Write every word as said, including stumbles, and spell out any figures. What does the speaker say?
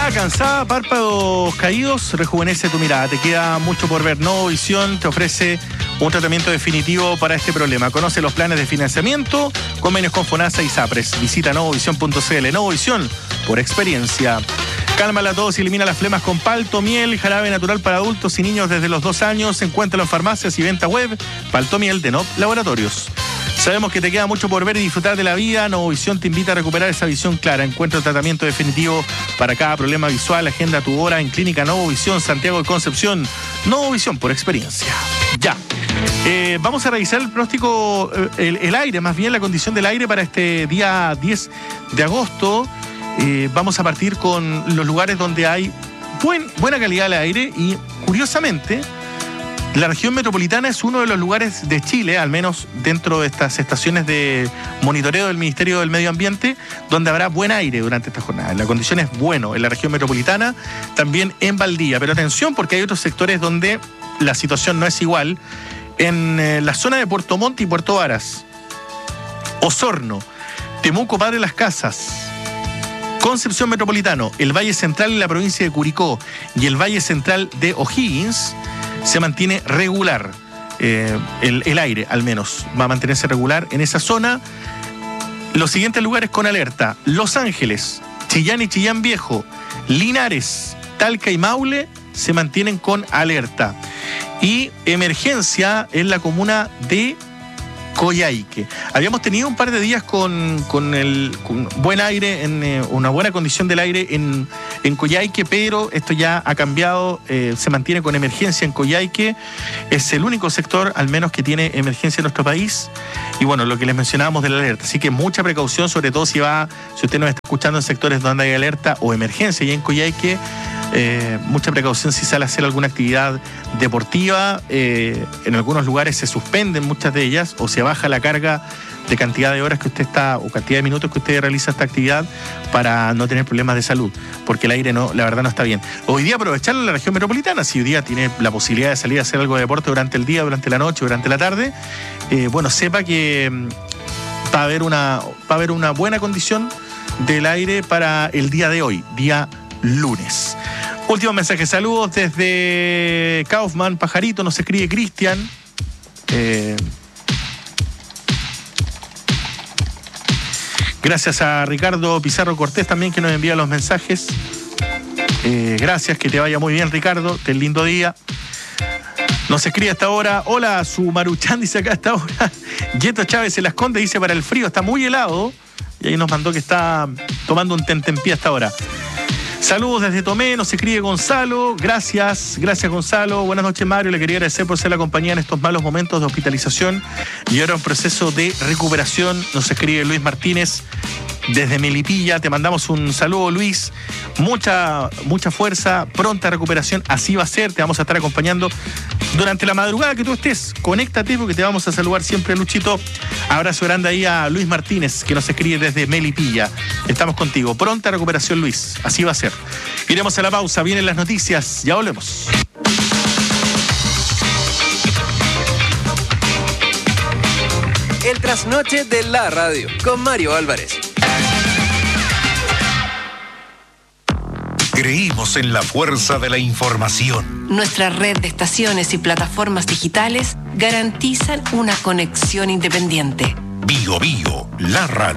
Mirada cansada, párpados caídos, rejuvenece tu mirada. Te queda mucho por ver. Novovisión te ofrece un tratamiento definitivo para este problema. Conoce los planes de financiamiento, convenios con FONASA y SAPRES. Visita novovisión punto c l. Novovisión, por experiencia. Cálmala a todos y elimina las flemas con Palto Miel, jarabe natural para adultos y niños desde los dos años. Encuéntralo en farmacias y venta web. Palto Miel de N O P Laboratorios. Sabemos que te queda mucho por ver y disfrutar de la vida. Novovisión te invita a recuperar esa visión clara. Encuentra el tratamiento definitivo para cada problema visual. Agenda tu hora en Clínica Novovisión, Santiago de Concepción. Novovisión, por experiencia. Ya. Eh, vamos a revisar el pronóstico, el, el aire, más bien la condición del aire para este día diez de agosto. Eh, vamos a partir con los lugares donde hay buen, buena calidad del aire y, curiosamente, la región metropolitana es uno de los lugares de Chile, al menos dentro de estas estaciones de monitoreo del Ministerio del Medio Ambiente, donde habrá buen aire durante esta jornada. La condición es bueno en la región metropolitana, también en Valdivia. Pero atención, porque hay otros sectores donde la situación no es igual. En eh, la zona de Puerto Montt y Puerto Varas, Osorno, Temuco, Padre Las Casas, Concepción Metropolitano, el Valle Central y la provincia de Curicó y el Valle Central de O'Higgins, se mantiene regular. Eh, el, el aire, al menos, va a mantenerse regular en esa zona. Los siguientes lugares con alerta: Los Ángeles, Chillán y Chillán Viejo, Linares, Talca y Maule se mantienen con alerta. Y emergencia en la comuna de Coyhaique. Habíamos tenido un par de días con, con el con buen aire, en eh, una buena condición del aire en, en Coyhaique, pero esto ya ha cambiado, eh, se mantiene con emergencia en Coyhaique. Es el único sector, al menos, que tiene emergencia en nuestro país. Y bueno, lo que les mencionábamos de la alerta. Así que mucha precaución, sobre todo si va, si usted nos está escuchando en sectores donde hay alerta o emergencia y en Coyhaique. Eh, mucha precaución si sale a hacer alguna actividad deportiva. Eh, en algunos lugares se suspenden muchas de ellas o se baja la carga de cantidad de horas que usted está o cantidad de minutos que usted realiza esta actividad para no tener problemas de salud, porque el aire no, la verdad no está bien. Hoy día aprovecharlo en la región metropolitana, si hoy día tiene la posibilidad de salir a hacer algo de deporte durante el día, durante la noche, durante la tarde, eh, bueno, sepa que va a haber una, va a haber una buena condición del aire para el día de hoy, día lunes. Último mensaje, saludos desde Kaufman, Pajarito, nos escribe Cristian. Eh, gracias a Ricardo Pizarro Cortés también, que nos envía los mensajes. Eh, gracias, que te vaya muy bien, Ricardo, ten lindo día. Nos escribe hasta ahora, hola, su Maruchan, dice acá hasta ahora. Yeto Chávez se las esconde, dice, para el frío, está muy helado. Y ahí nos mandó que está tomando un tentempié hasta ahora. Saludos desde Tomé, nos escribe Gonzalo. Gracias, gracias Gonzalo. Buenas noches, Mario. Le quería agradecer por ser la compañía en estos malos momentos de hospitalización y ahora un proceso de recuperación. Nos escribe Luis Martínez desde Melipilla. Te mandamos un saludo, Luis. Mucha, mucha fuerza, pronta recuperación. Así va a ser. Te vamos a estar acompañando durante la madrugada que tú estés. Conéctate porque te vamos a saludar siempre, Luchito. Abrazo grande ahí a Luis Martínez, que nos escribe desde Melipilla. Estamos contigo. Pronta recuperación, Luis. Así va a ser. Iremos a la pausa. Vienen las noticias. Ya volvemos. El trasnoche de la radio con Mario Álvarez. Creímos en la fuerza de la información. Nuestra red de estaciones y plataformas digitales garantizan una conexión independiente. Bio Bio, la radio.